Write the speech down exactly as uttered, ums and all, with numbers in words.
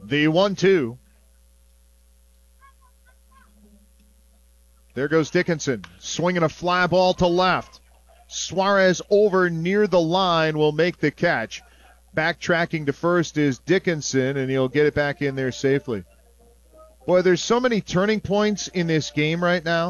The one two. There goes Dickinson, swinging a fly ball to left. Suarez over near the line will make the catch. Backtracking to first is Dickinson, and he'll get it back in there safely. Boy, there's so many turning points in this game right now.